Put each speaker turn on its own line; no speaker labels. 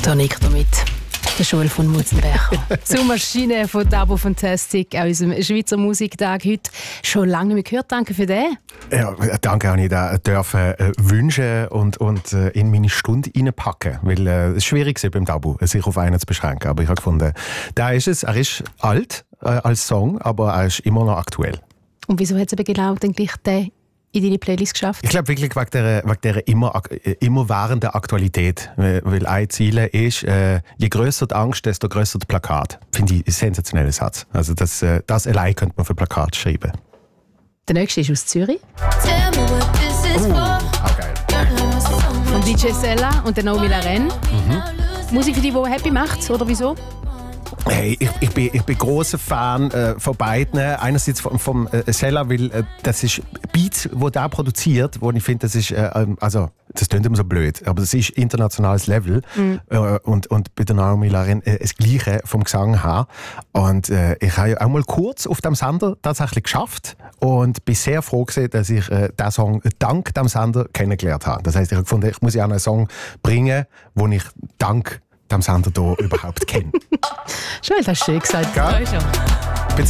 Da nickt er mit. Der Joel von Mutzenberg. Zur Maschine von Dabo Fantastic an unserem Schweizer Musiktag heute. Schon lange nicht mehr gehört. Danke für den.
Ja, danke, dass ich da dürfen wünschen und in meine Stunde reinpacken. Weil es schwierig war beim Dabo, sich auf einen zu beschränken. Aber ich habe gefunden, da ist es. Er ist alt als Song, aber er ist immer noch aktuell. Und
wieso hat es eben genau dann gleich den in deine Playlist geschafft?
Ich glaube wirklich wegen dieser immerwährenden Aktualität. Weil ein Ziel ist, je grösser die Angst, desto grösser das Plakat. Finde ich ein sensationeller Satz. Also das allein könnte man für Plakat schreiben.
Der nächste ist aus Zürich.
Geil.
Von DJ Sella und der Naomi Laren. Musik, für die happy macht, oder wieso?
Hey, ich bin grosser Fan von beiden. Einerseits vom Sella, weil das ist Beats, die der produziert, wo ich finde, das ist, also das klingt immer so blöd, aber das ist internationales Level. Und bei der Naomi Laren das Gleiche vom Gesang her. Und ich habe ja auch mal kurz auf dem Sender tatsächlich geschafft und bin sehr froh gewesen, dass ich diesen Song dank dem Sender kennengelernt habe. Das heisst, ich habe gefunden, ich muss ja einen Song bringen, den ich dank dem Sender hier überhaupt kenne.
Schön, das hast du schön gesagt.
Ja.